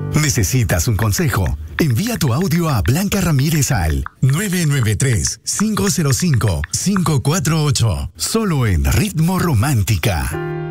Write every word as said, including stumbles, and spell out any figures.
¿Necesitas un consejo? Envía tu audio a Blanca Ramírez al nueve nueve tres, cinco cero cinco, cinco cuatro ocho. Solo en Ritmo Romántica.